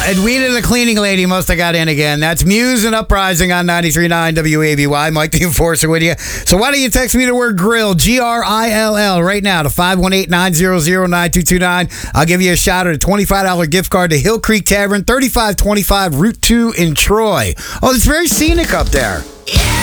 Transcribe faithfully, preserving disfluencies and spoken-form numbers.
Edwina, the cleaning lady, must have got in again. That's Muse and Uprising on ninety-three point nine W A B Y. Mike the Enforcer with you. So why don't you text me the word grill, G R I L L, right now to five one eight, nine zero zero, nine two two nine. I'll give you a shot at a twenty-five dollars gift card to Hill Creek Tavern, thirty-five twenty-five Route two in Troy. Oh, it's very scenic up there. Yeah!